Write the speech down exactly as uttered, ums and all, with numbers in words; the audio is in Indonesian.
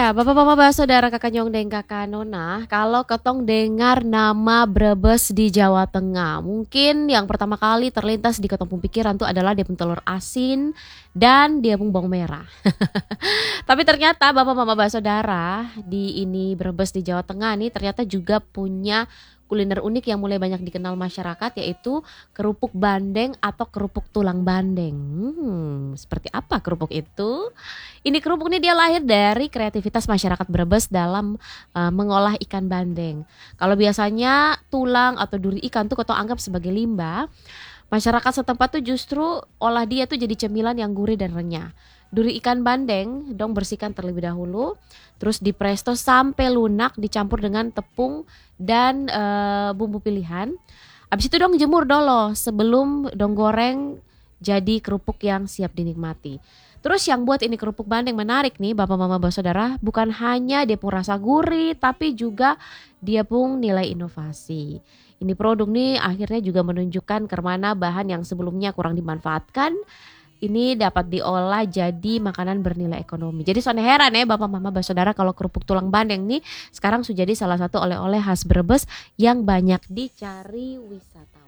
Ya, Bapak Mama Saudara Kakak Nyong deng Kakak Nona, kalau ketong dengar nama Brebes di Jawa Tengah, mungkin yang pertama kali terlintas di ketong pung pikiran tuh adalah dia pun telur asin dan dia pun bawang merah. Tapi ternyata Bapak Mama Saudara di ini Brebes di Jawa Tengah nih ternyata juga punya kuliner unik yang mulai banyak dikenal masyarakat, yaitu kerupuk bandeng atau kerupuk tulang bandeng. Hmm, seperti apa kerupuk itu? Ini kerupuk ini dia lahir dari kreativitas masyarakat Brebes dalam uh, mengolah ikan bandeng. Kalau biasanya tulang atau duri ikan tuh kita anggap sebagai limbah, masyarakat setempat tuh justru olah dia tuh jadi cemilan yang gurih dan renyah. Duri ikan bandeng dong bersihkan terlebih dahulu, terus dipresto sampai lunak, dicampur dengan tepung dan uh, bumbu pilihan. Habis itu dong jemur dulu sebelum dong goreng jadi kerupuk yang siap dinikmati. Terus yang buat ini kerupuk bandeng menarik nih Bapak Mama Saudara, bukan hanya dia pun rasa gurih tapi juga dia pun nilai inovasi. Ini produk nih akhirnya juga menunjukkan kemana bahan yang sebelumnya kurang dimanfaatkan ini dapat diolah jadi makanan bernilai ekonomi. Jadi soalnya heran ya Bapak Mama Saudara kalau kerupuk tulang bandeng nih sekarang sudah jadi salah satu oleh-oleh khas Brebes yang banyak dicari wisata.